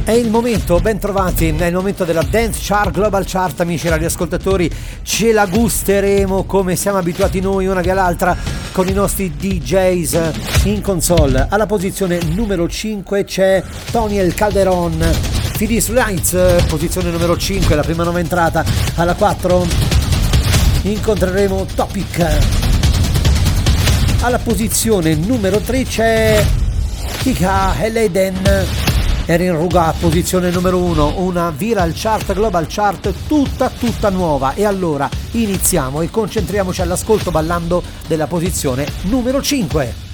È il momento, ben trovati, è il momento della Dance Chart, Global Chart, amici radioascoltatori. Ce la gusteremo come siamo abituati noi, una via l'altra, con i nostri DJs in console. Alla posizione numero 5 c'è Tony El Calderon, Fidis Lights, posizione numero 5, la prima nuova entrata. Alla 4 incontreremo Topic. Alla posizione numero 3 c'è Kika Heleden, Erin Ruga, posizione numero 1, una Viral Chart, Global Chart tutta nuova. E allora iniziamo e concentriamoci all'ascolto ballando della posizione numero 5.